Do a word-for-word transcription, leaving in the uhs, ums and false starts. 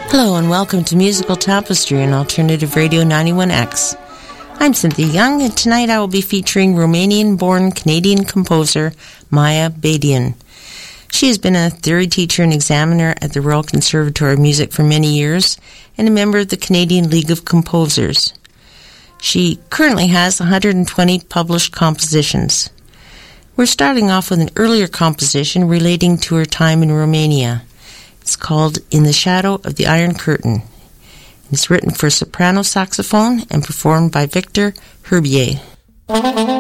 Hello and welcome to Musical Tapestry on Alternative Radio ninety-one X. I'm Cynthia Young, and tonight I will be featuring Romanian-born Canadian composer Maya Badian. She has been a theory teacher and examiner at the Royal Conservatoire of Music for many years and a member of the Canadian League of Composers. She currently has one hundred twenty published compositions. We're starting off with an earlier composition relating to her time in Romania. It's called In the Shadow of the Iron Curtain. It's written for soprano saxophone and performed by Victor Herbier.